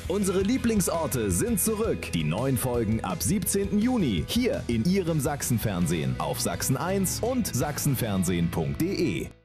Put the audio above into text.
Unsere Lieblingsorte sind zurück. Die neuen Folgen ab 17. Juni hier in Ihrem Sachsenfernsehen auf Sachsen 1 und sachsenfernsehen.de.